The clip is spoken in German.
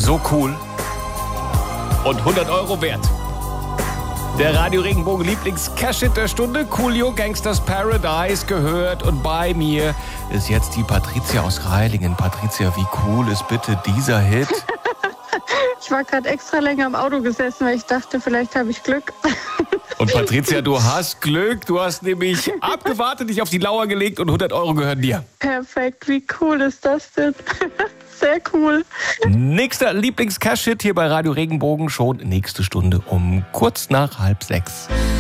so cool und 100 Euro wert. Der Radio Regenbogen Lieblings-Cash-Hit der Stunde, Coolio Gangsters Paradise, gehört. Und bei mir ist jetzt die Patricia aus Reilingen. Patricia, wie cool ist bitte dieser Hit? Ich war gerade extra länger im Auto gesessen, weil ich dachte, vielleicht habe ich Glück. Und Patricia, du hast Glück. Du hast nämlich abgewartet, dich auf die Lauer gelegt und 100 Euro gehören dir. Perfekt, wie cool ist das denn? Sehr cool. Nächster Lieblings-Cash-Hit hier bei Radio Regenbogen schon nächste Stunde um kurz nach 5:30.